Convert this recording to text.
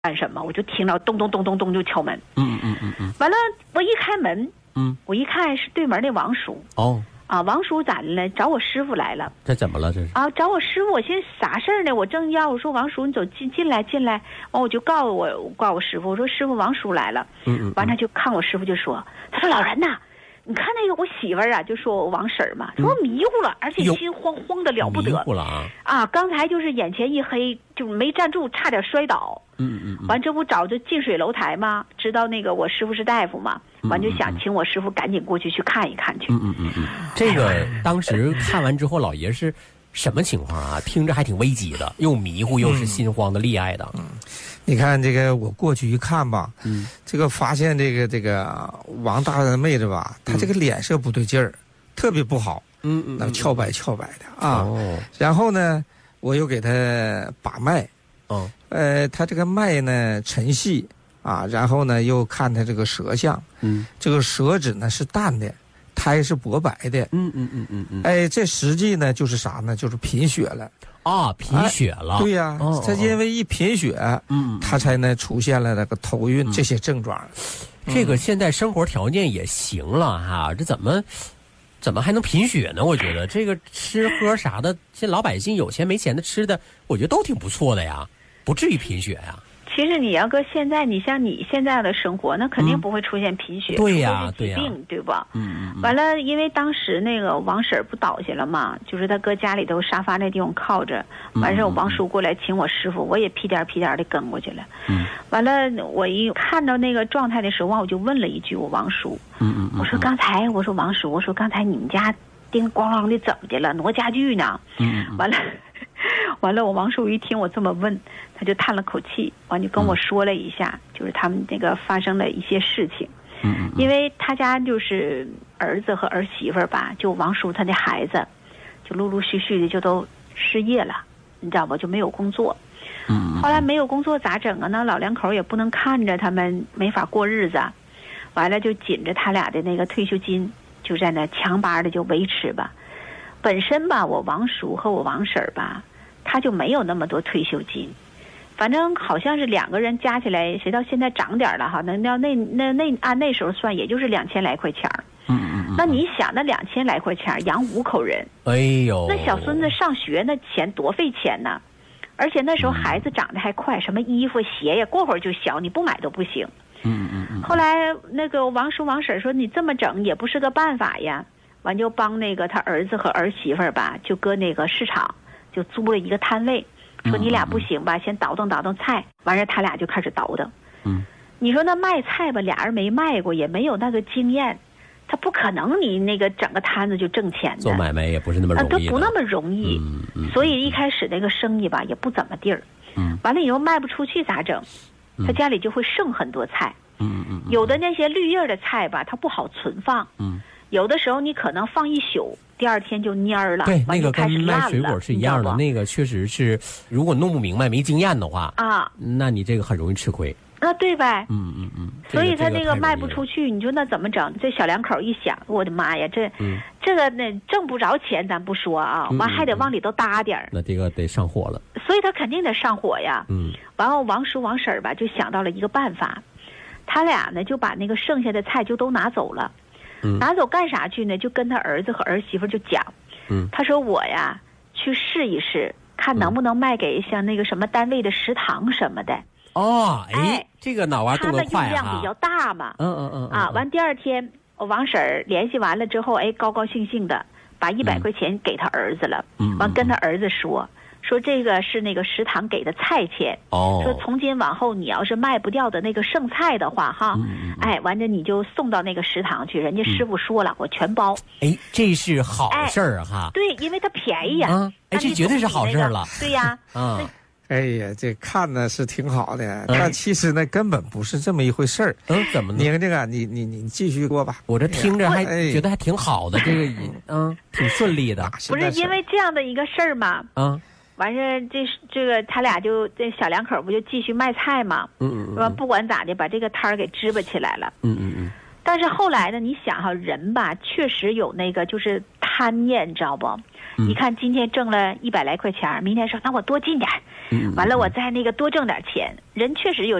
干什么，我就听到咚咚咚咚咚就敲门。完了，我一开门，我一看是对门那王叔。王叔咋的了？找我师傅来了。 这怎么了？这是找我师傅，我寻思啥事儿呢？我正要我说王叔，你走进来。完我就告诉我师傅，我说师傅王叔来了。完他就看我师傅就说，他说老人呐，你看那个我媳妇儿啊，就说我王婶儿嘛，说迷糊了，而且心慌慌的了不得。 迷糊了啊！ 刚才就是眼前一黑，就没站住，差点摔倒。完这不找就近水楼台吗？知道那个我师傅是大夫嘛，完就想请我师傅赶紧过去看一看去。 这个当时看完之后，老爷是什么情况啊？听着还挺危急的，又迷糊又是心慌的厉害的。 你看这个，我过去一看吧，这个发现这个王大人的妹子吧，她这个脸色不对劲儿，特别不好，那俏白的啊。然后呢，我又给她把脉，她这个脉呢沉细啊，然后呢又看她这个舌象，这个舌质呢是淡的，苔是薄白的，这实际呢就是啥呢？就是贫血了。贫血了。对呀，他因为一贫血，他才呢出现了那个头晕这些症状。 这个现在生活条件也行了哈，这怎么还能贫血呢？我觉得这个吃喝啥的，这老百姓有钱没钱的吃的，我觉得都挺不错的呀，不至于贫血呀。 其实你要搁现在，你像你现在的生活，那肯定不会出现贫血， 对呀， 疾病，对吧？完了，因为当时那个王婶不倒下了嘛，就是他搁家里头沙发那地方靠着，完事王叔过来请我师傅，我也屁颠的跟过去了。完了，我一看到那个状态的时候，我就问了一句我王叔，我说刚才，我说王叔，我说刚才你们家叮咣啷的怎么的了？挪家具呢？完了，我王叔一听我这么问，他就叹了口气，完就跟我说了一下，就是他们那个发生了一些事情。因为他家就是儿子和儿媳妇吧，就王叔他的孩子，就陆陆续续的就都失业了，你知道吧？就没有工作。后来没有工作咋整啊？那老两口也不能看着他们没法过日子，完了就紧着他俩的那个退休金，就在那强巴的就维持吧。本身吧，我王叔和我王婶吧，他就没有那么多退休金，反正好像是两个人加起来，谁到现在涨点了哈，那按那时候算，也就是2000来块钱。那你想，那2000来块钱养5口人， 哎呦， 那小孙子上学那钱多费钱呢，而且那时候孩子长得还快，什么衣服鞋呀，过会儿就小，你不买都不行。后来那个王叔王婶说，你这么整也不是个办法呀，完就帮那个他儿子和儿媳妇吧，就搁那个市场就租了一个摊位，说你俩不行吧，先倒腾菜，完事他俩就开始倒腾。你说那卖菜吧，俩人没卖过，也没有那个经验，他不可能你那个整个摊子就挣钱的， 做买卖也不是那么容易的， 都不那么容易。所以一开始那个生意吧也不怎么地儿。完了以后卖不出去咋整？他家里就会剩很多菜。有的那些绿叶的菜吧，它不好存放。有的时候你可能放一宿，第二天就蔫儿了。 对，那个跟卖水果是一样的，那个确实是，如果弄不明白、没经验的话那你这个很容易吃亏。 对呗。所以他那个卖不出去，你说那怎么整？这小两口一想，我的妈呀，这个那挣不着钱咱不说啊，完还得往里头搭点儿。 那这个得上火了。 所以他肯定得上火呀。完后王叔王婶吧就想到了一个办法，他俩呢就把那个剩下的菜就都拿走了。拿走干啥去呢？就跟他儿子和儿媳妇就讲，他说我呀去试一试，看能不能卖给像那个什么单位的食堂什么的。 这个脑瓜动得快啊！ 他的用量比较大嘛。完第二天，王婶儿联系完了之后，高高兴兴的把100块钱给他儿子了。完跟他儿子说这个是那个食堂给的菜钱。说从今往后你要是卖不掉的那个剩菜的话哈，完了你就送到那个食堂去，人家师傅说了，我全包。 这是好事儿哈。 对，因为它便宜呀。 这绝对是好事了。 对呀。 哎呀，这看呢是挺好的，但其实呢根本不是这么一回事儿。 怎么呢？ 你这个，你继续说吧。 我这听着还觉得还挺好的，这个挺顺利的。 不是因为这样的一个事儿嘛？完事这个他俩就这小两口不就继续卖菜嘛？不管咋的，把这个摊儿给支巴起来了。但是后来呢，你想哈，人吧确实有那个就是贪念，你知道不？你看今天挣了100来块钱，明天说那我多进点，完了我再那个多挣点钱，人确实有